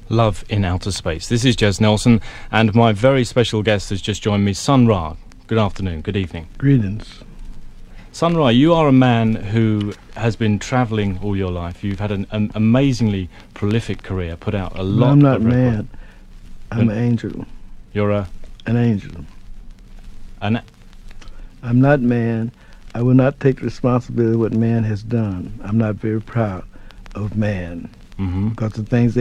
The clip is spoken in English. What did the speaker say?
Love in Outer Space. This is Jez Nelson, and my very special guest has just joined me, Sun Ra. Good afternoon, good evening. Greetings. Sun Ra, you are a man who has been travelling all your life. You've had an amazingly prolific career, put out a lot. I'm not of records. man. I'm an angel. You're an angel. an I'm not man. I will not take responsibility for what man has done. I'm not very proud of man mm-hmm. because the things